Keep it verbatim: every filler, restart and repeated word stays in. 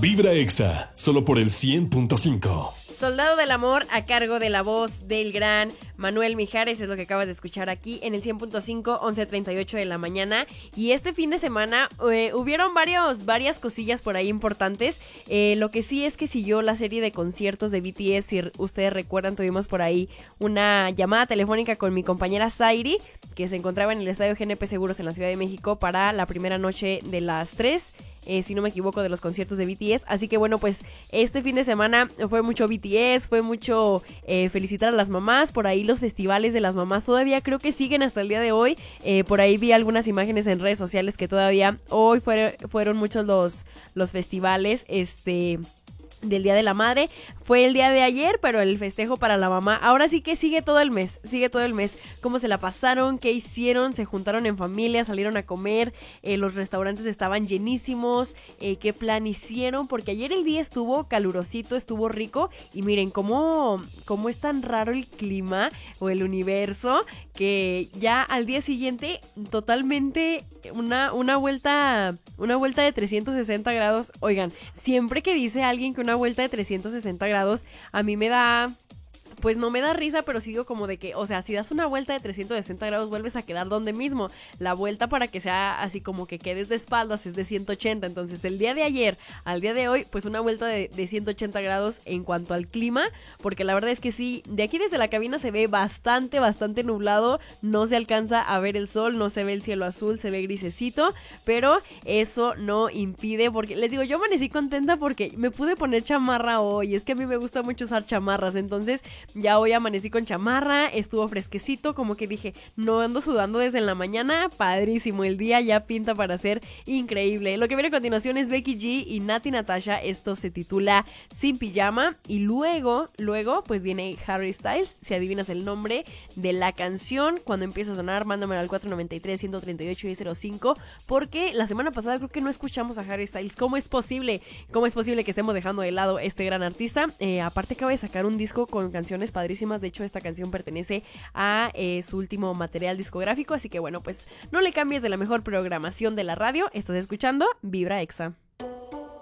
Vibra Exa, solo por el cien punto cinco. Soldado del Amor, a cargo de la voz del gran Manuel Mijares, es lo que acabas de escuchar aquí en el cien punto cinco, once treinta y ocho de la mañana. Y este fin de semana eh, hubieron varios, varias cosillas por ahí importantes. Eh, lo que sí es que siguió la serie de conciertos de B T S. Si ustedes recuerdan, tuvimos por ahí una llamada telefónica con mi compañera Zairi, que se encontraba en el estadio G N P Seguros en la Ciudad de México para la primera noche de las tres. Eh, si no me equivoco, de los conciertos de B T S. Así que bueno, pues este fin de semana fue mucho B T S, fue mucho eh, felicitar a las mamás. Por ahí los festivales de las mamás todavía creo que siguen hasta el día de hoy. Eh, por ahí vi algunas imágenes en redes sociales que todavía hoy fueron, fueron muchos los, los festivales, este... del Día de la Madre. Fue el día de ayer, pero el festejo para la mamá ahora sí que sigue todo el mes, sigue todo el mes. ¿Cómo se la pasaron? ¿Qué hicieron? ¿Se juntaron en familia? ¿Salieron a comer? Eh, los restaurantes estaban llenísimos. Eh, ¿Qué plan hicieron? Porque ayer el día estuvo calurosito, estuvo rico. Y miren cómo, cómo es tan raro el clima o el universo, que ya al día siguiente totalmente una, una vuelta, una vuelta de trescientos sesenta grados. Oigan, siempre que dice alguien que una vuelta de trescientos sesenta grados, a mí me da... pues no me da risa, pero sí digo como de que, o sea, si das una vuelta de trescientos sesenta grados, vuelves a quedar donde mismo. La vuelta para que sea así como que quedes de espaldas es de ciento ochenta. Entonces, el día de ayer al día de hoy, pues una vuelta de, de ciento ochenta grados en cuanto al clima, porque la verdad es que sí, de aquí desde la cabina se ve bastante, bastante nublado. No se alcanza a ver el sol, no se ve el cielo azul, se ve grisecito, pero eso no impide, porque les digo, yo amanecí contenta porque me pude poner chamarra hoy. Es que a mí me gusta mucho usar chamarras, entonces... ya hoy amanecí con chamarra, estuvo fresquecito, como que dije, no ando sudando desde la mañana, padrísimo, el día ya pinta para ser increíble. Lo que viene a continuación es Becky G y Nati Natasha, esto se titula Sin Pijama, y luego, luego, pues viene Harry Styles, si adivinas el nombre de la canción, cuando empieza a sonar, mándamelo al cuatro noventa y tres, ciento treinta y ocho y cero cinco, porque la semana pasada creo que no escuchamos a Harry Styles. ¿Cómo es posible? ¿Cómo es posible que estemos dejando de lado este gran artista? Eh, aparte acaba de sacar un disco con canciones padrísimas. De hecho, esta canción pertenece a eh, su último material discográfico, así que bueno, pues no le cambies de la mejor programación de la radio. Estás escuchando Vibra Exa.